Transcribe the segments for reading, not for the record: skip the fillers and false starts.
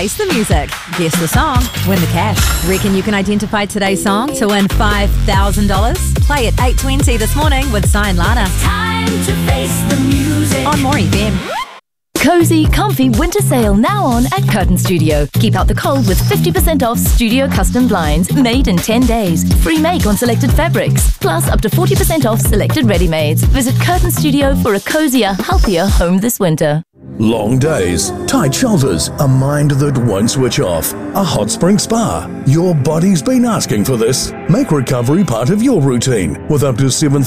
Taste the music, guess the song, win the cash. Reckon you can identify today's song to win $5,000? Play at 8:20 this morning with Sign Lana. Time to face the music. On More FM. Cozy, comfy winter sale now on at Curtain Studio. Keep out the cold with 50% off studio custom blinds made in 10 days. Free make on selected fabrics. Plus up to 40% off selected ready-mades. Visit Curtain Studio for a cozier, healthier home this winter. Long days, tight shoulders, a mind that won't switch off. A hot spring spa. Your body's been asking for this. Make recovery part of your routine with up to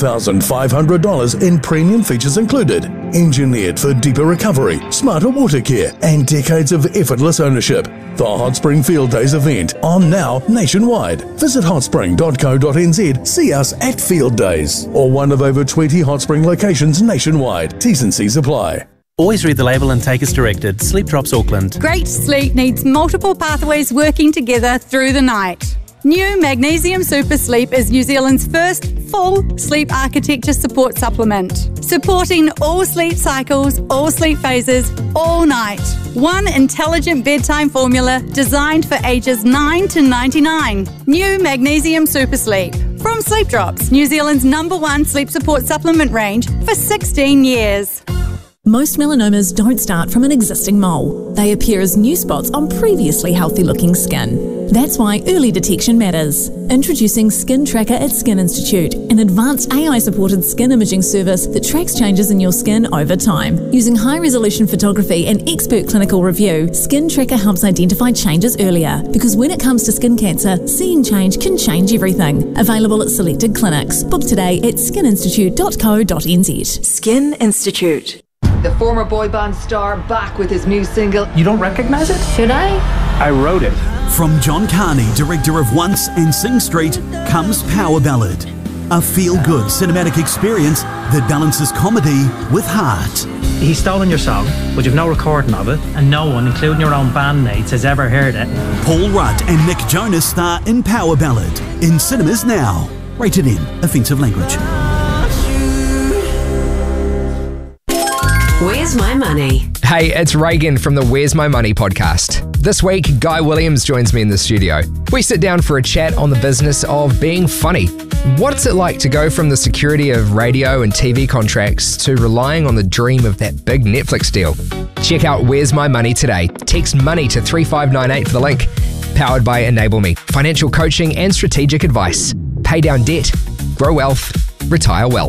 $7,500 in premium features included. Engineered for deeper recovery, smarter water care, and decades of effortless ownership. The Hot Spring Field Days event on now nationwide. Visit hotspring.co.nz, see us at Field Days, or one of over 20 Hot Spring locations nationwide. T's and C's apply. Always read the label and take as directed. Sleep Drops Auckland. Great sleep needs multiple pathways working together through the night. New Magnesium Super Sleep is New Zealand's first full sleep architecture support supplement, supporting all sleep cycles, all sleep phases, all night. One intelligent bedtime formula designed for ages 9 to 99. New Magnesium Super Sleep. From Sleep Drops, New Zealand's #1 sleep support supplement range for 16 years. Most melanomas don't start from an existing mole. They appear as new spots on previously healthy-looking skin. That's why early detection matters. Introducing Skin Tracker at Skin Institute, an advanced AI-supported skin imaging service that tracks changes in your skin over time. Using high-resolution photography and expert clinical review, Skin Tracker helps identify changes earlier. Because when it comes to skin cancer, seeing change can change everything. Available at selected clinics. Book today at skininstitute.co.nz. Skin Institute. The former boy band star back with his new single. You don't recognise it? Should I? I wrote it. From John Carney, director of Once and Sing Street, comes Power Ballad. A feel-good cinematic experience that balances comedy with heart. He's stolen your song, but you've no recording of it, and no one, including your own bandmates, has ever heard it. Paul Rudd and Nick Jonas star in Power Ballad. In cinemas now. Rated M. Offensive language. Where's My Money? Hey, it's Reagan from the Where's My Money podcast. This week, Guy Williams joins me in the studio. We sit down for a chat on the business of being funny. What's it like to go from the security of radio and TV contracts to relying on the dream of that big Netflix deal? Check out Where's My Money today. Text MONEY to 3598 for the link. Powered by Enable Me. Financial coaching and strategic advice. Pay down debt, grow wealth, retire well.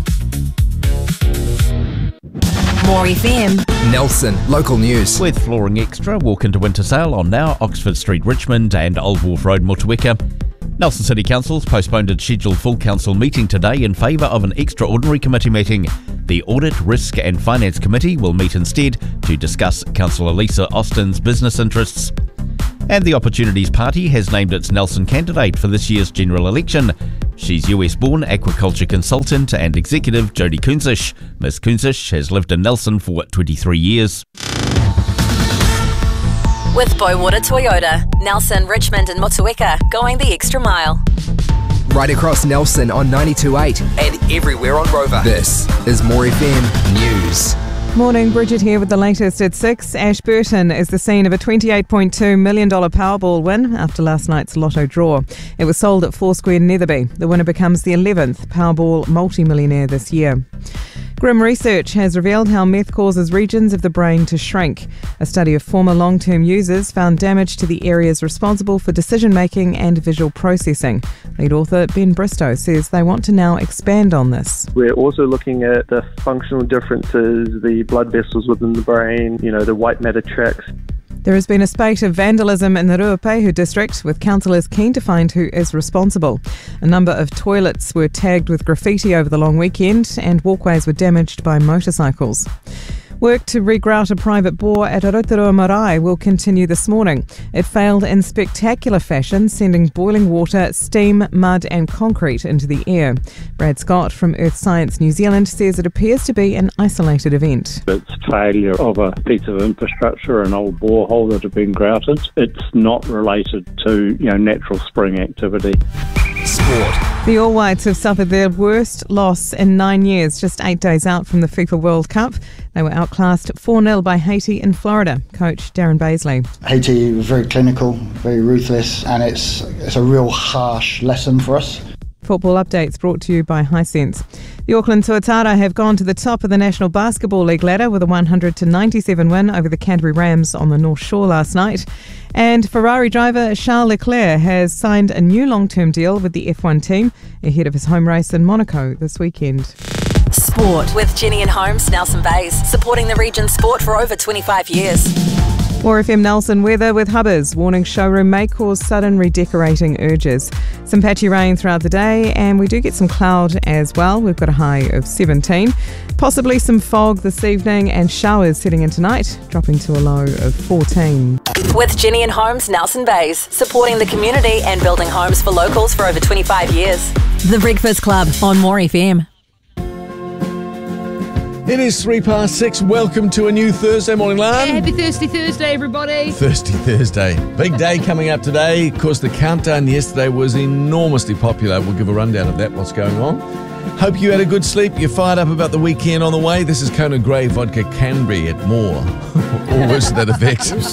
More FM. Nelson, local news. With Flooring Extra, walk into winter sale on now Oxford Street, Richmond and Old Wharf Road, Motueka. Nelson City Council's postponed its scheduled full council meeting today in favour of an extraordinary committee meeting. The Audit, Risk and Finance Committee will meet instead to discuss Councillor Lisa Austin's business interests. And the Opportunities Party has named its Nelson candidate for this year's general election. She's US-born aquaculture consultant and executive Jodie Kunzish. Ms. Kunzish has lived in Nelson for 23 years. With Boywater Toyota, Nelson, Richmond and Motueka, going the extra mile. Right across Nelson on 92.8 and everywhere on Rover. This is More FM News. Morning, Bridget here with the latest at 6. Ashburton is the scene of a $28.2 million Powerball win after last night's lotto draw. It was sold at Foursquare Netherby. The winner becomes the 11th Powerball multimillionaire this year. Grim research has revealed how meth causes regions of the brain to shrink. A study of former long-term users found damage to the areas responsible for decision-making and visual processing. Lead author Ben Bristow says they want to now expand on this. We're also looking at the functional differences, the blood vessels within the brain, the white matter tracts. There has been a spate of vandalism in the Ruapehu district, with councillors keen to find who is responsible. A number of toilets were tagged with graffiti over the long weekend, and walkways were damaged by motorcycles. Work to regrout a private bore at Aotearoa Marae will continue this morning. It failed in spectacular fashion, sending boiling water, steam, mud and concrete into the air. Brad Scott from Earth Science New Zealand says it appears to be an isolated event. It's failure of a piece of infrastructure, an old borehole that had been grouted. It's not related to natural spring activity. Sport. The All Whites have suffered their worst loss in 9 years, just 8 days out from the FIFA World Cup. They were outclassed 4-0 by Haiti in Florida. Coach Darren Baisley. Haiti was very clinical, very ruthless, and it's a real harsh lesson for us. Football updates brought to you by Hisense. The Auckland Tuatara have gone to the top of the National Basketball League ladder with a 100-97 win over the Canterbury Rams on the North Shore last night. And Ferrari driver Charles Leclerc has signed a new long-term deal with the F1 team ahead of his home race in Monaco this weekend. Sport with Jenny and Holmes, Nelson Bays, supporting the region's sport for over 25 years. 4FM Nelson weather with Hubbers, warning showroom may cause sudden redecorating urges. Some patchy rain throughout the day, and we do get some cloud as well. We've got a high of 17. Possibly some fog this evening and showers setting in tonight, dropping to a low of 14. With Jenny and Holmes, Nelson Bays, supporting the community and building homes for locals for over 25 years. The Breakfast Club on More FM. It is 6:03. Welcome to a new Thursday morning, Lan. Happy Thirsty Thursday, everybody. Thirsty Thursday. Big day coming up today. Of course, the countdown yesterday was enormously popular. We'll give a rundown of that, what's going on. Hope you had a good sleep. You're fired up about the weekend on the way. This is Conan Gray Vodka Canberry at Moore. Or worse to that effect.